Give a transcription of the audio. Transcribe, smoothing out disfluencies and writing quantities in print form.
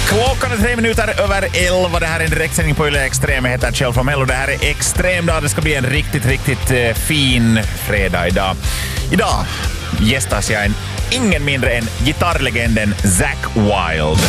Klockan är 3 minuter över 11. Det här är en direktsändning på Yle Extrem. Jag heter Kjell Fromell och det här är Extrem dag. Det ska bli en riktigt fin fredag idag. Idag gästas jag ingen mindre än gitarrlegenden Zakk Wylde.